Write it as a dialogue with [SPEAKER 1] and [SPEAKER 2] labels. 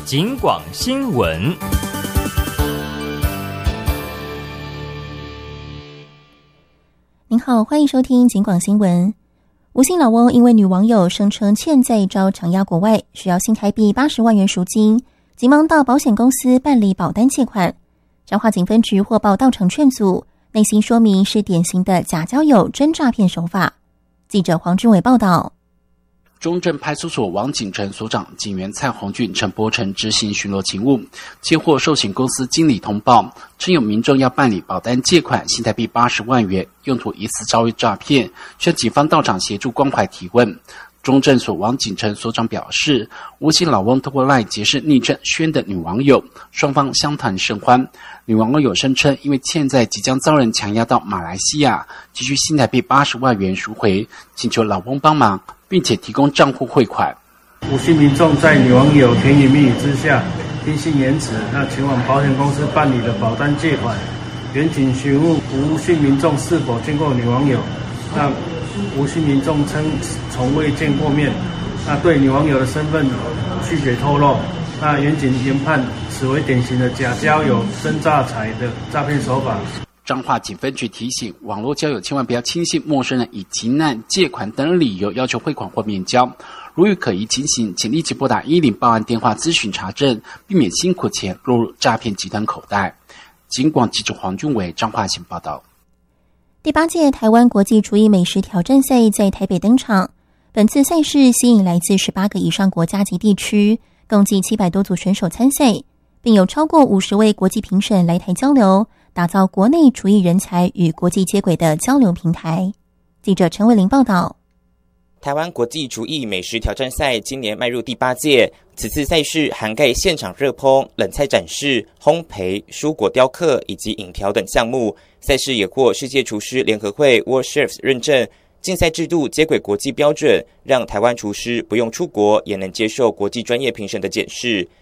[SPEAKER 1] 警广新闻。
[SPEAKER 2] 您好，欢迎收听警广新闻。吴姓老翁因为女网友声称欠债遭强押国外，需要新台币80万元赎金，急忙到保险公司办理保单借款。彰化警分局获报到场劝阻，内心说明是典型的假交友真诈骗手法。记者黄俊伟报道。
[SPEAKER 3] 中正派出所王景成所长、警员蔡宏俊、陈柏成执行巡逻勤务，接获寿险公司经理通报，称有民众要办理保单借款新台币80万元，用途疑似遭遇诈骗，需要警方到场协助关怀提问。中正所王景成所长表示，吴姓老翁透过LINE结识昵称轩的女网友，双方相谈甚欢。女网友声称，因为欠债即将遭人强押到马来西亚，急需新台币80万元赎回，请求老翁帮忙，并且提供账户汇款。
[SPEAKER 4] 吴姓民众在女网友甜言蜜语之下，听信言辞，前往保险公司办理了保单借款。员警询问吴姓民众是否见过女网友，吴姓民众称从未见过面，对女网友的身份拒绝透露。员警研判此为典型的假交友真诈财的诈骗手法。
[SPEAKER 3] 彰化警分局提醒，网络交友千万不要轻信陌生人以急难、借款等理由要求汇款或面交。如遇可疑情形，请立即拨打10报案电话咨询查证，避免辛苦钱落入诈骗集团口袋。警广记者黄俊伟彰化县报道。
[SPEAKER 2] 第8届台湾国际厨艺美食挑战赛在台北登场。本次赛事吸引来自18个以上国家及地区，共计700多组选手参赛，并有超过50位国际评审来台交流，打造国内厨艺人才与国际接轨的交流平台。记者陈伟玲报道。
[SPEAKER 5] 台湾国际厨艺美食挑战赛今年迈入第8届，此次赛事涵盖现场热烹、冷菜展示、烘焙、蔬果雕刻以及饮调等项目。赛事也获世界厨师联合会 World Chefs 认证，竞赛制度接轨国际标准，让台湾厨师不用出国也能接受国际专业评审的检视。